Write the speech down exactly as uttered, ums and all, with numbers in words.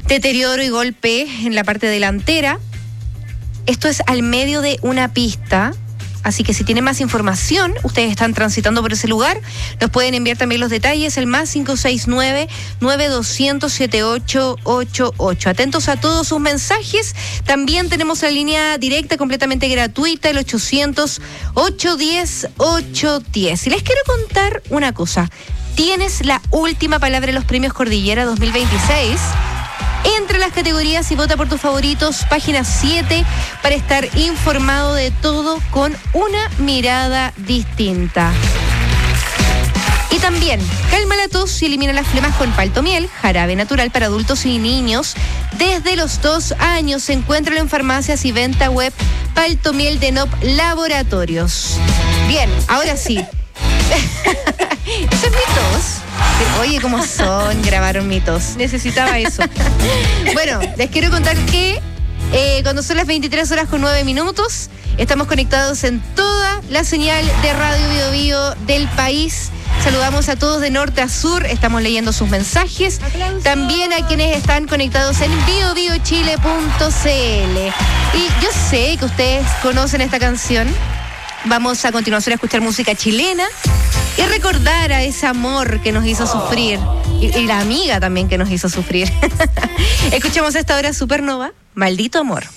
deterioro y golpe en la parte delantera. Esto es al medio de una pista. Así que si tienen más información, ustedes están transitando por ese lugar, nos pueden enviar también los detalles, el más cinco seis nueve, nueve dos cero cero, siete ocho ocho ocho. Atentos a todos sus mensajes. También tenemos la línea directa completamente gratuita, el ochocientos, ochocientos diez, ochocientos diez. Y les quiero contar una cosa. Tienes la última palabra en los premios Cordillera dos mil veintiséis. Entre las categorías y vota por tus favoritos, página siete, para estar informado de todo con una mirada distinta. Y también, calma la tos y elimina las flemas con Paltomiel, jarabe natural para adultos y niños. Desde los dos años, encuéntralo en farmacias y venta web Paltomiel de Nop Laboratorios. Bien, ahora sí. Eso es mi tos. Oye, ¿cómo son? Grabaron mi tos. Necesitaba eso. Bueno, les quiero contar que eh, cuando son las veintitrés horas con nueve minutos, estamos conectados en toda la señal de Radio Bio Bio del país. Saludamos a todos de norte a sur, estamos leyendo sus mensajes. ¡Aplausos! También a quienes están conectados en bio bio chile punto c l. Y yo sé que ustedes conocen esta canción. Vamos a continuación a escuchar música chilena y recordar a ese amor que nos hizo sufrir. Y, y la amiga también que nos hizo sufrir. Escuchemos a esta hora Supernova, Maldito Amor.